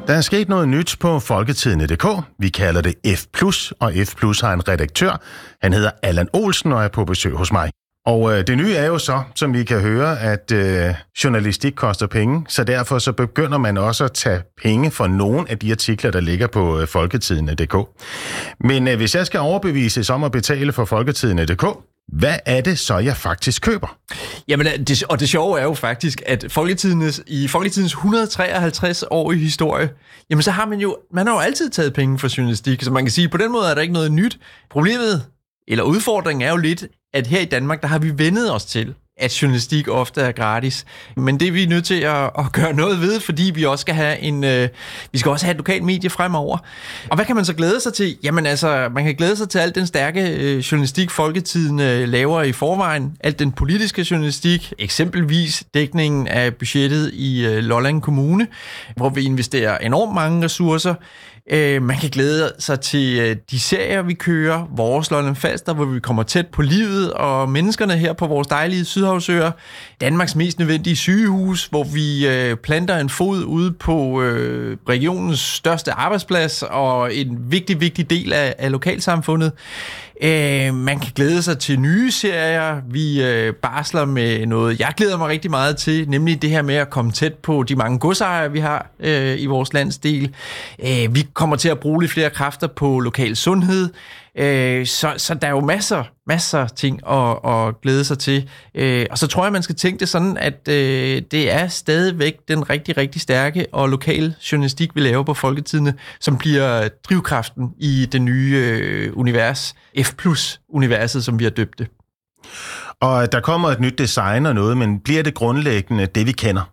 Der er sket noget nyt på Folketidende.dk. Vi kalder det F+, og F+ har en redaktør. Han hedder Allan Olsen og er på besøg hos mig. Og det nye er jo så, som vi kan høre, at journalistik koster penge, så derfor så begynder man også at tage penge for nogle af de artikler, der ligger på Folketidende.dk. Men hvis jeg skal overbevises om at betale for Folketidende.dk, hvad er det så, jeg faktisk køber? Jamen, det sjove er jo faktisk, at i Folketidens 153-årige historie, jamen så har man har jo altid taget penge for journalistik, så man kan sige, på den måde er der ikke noget nyt. Problemet, eller udfordringen er jo lidt, at her i Danmark, der har vi vendet os til, at journalistik ofte er gratis. Men det er vi nødt til at gøre noget ved, fordi vi også skal have vi skal også have et lokalt medie fremover. Og hvad kan man så glæde sig til? Jamen altså, man kan glæde sig til alt den stærke journalistik, Folketiden laver i forvejen. Alt den politiske journalistik, eksempelvis dækningen af budgettet i Lolland Kommune, hvor vi investerer enormt mange ressourcer. Man kan glæde sig til de serier, vi kører, vores Lolland Falster, hvor vi kommer tæt på livet og menneskerne her på vores dejlige Sydhavsøer. Danmarks mest nødvendige sygehus, hvor vi planter en fod ude på regionens største arbejdsplads og en vigtig del af lokalsamfundet. Man kan glæde sig til nye serier. Vi barsler med noget, jeg glæder mig rigtig meget til, nemlig det her med at komme tæt på de mange godsejere, vi har i vores landsdel. Vi kommer til at bruge lidt flere kræfter på lokal sundhed. Så der er jo masser ting at glæde sig til. Og så tror jeg, man skal tænke det sådan, at det er stadigvæk den rigtig stærke og lokale journalistik, vi laver på Folketidende, som bliver drivkraften i det nye univers, F+-universet, som vi har døbt det. Og der kommer et nyt design og noget, men bliver det grundlæggende det, vi kender?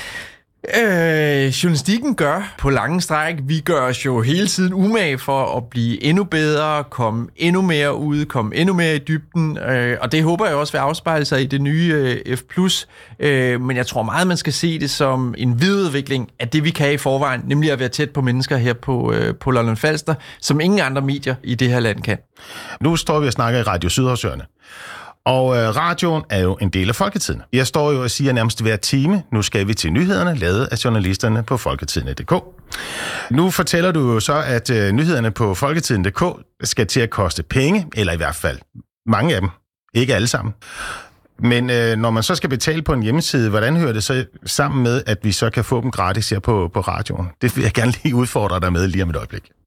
Journalistikken gør på lange stræk. Vi gør os jo hele tiden umage for at blive endnu bedre, komme endnu mere ud, komme endnu mere i dybden, og det håber jeg også vil afspejle sig i det nye F+. Men jeg tror meget, man skal se det som en videreudvikling af det, vi kan i forvejen, nemlig at være tæt på mennesker her på Lolland Falster, som ingen andre medier i det her land kan. Nu står vi og snakker i Radio Sydhavsøerne. Og radioen er jo en del af Folketiden. Jeg står jo og siger nærmest hver time, nu skal vi til nyhederne, lavet af journalisterne på Folketidende.dk. Nu fortæller du jo så, at nyhederne på Folketidende.dk skal til at koste penge, eller i hvert fald mange af dem, ikke alle sammen. Men når man så skal betale på en hjemmeside, hvordan hører det så sammen med, at vi så kan få dem gratis her på radioen? Det vil jeg gerne lige udfordre dig med lige om et øjeblik.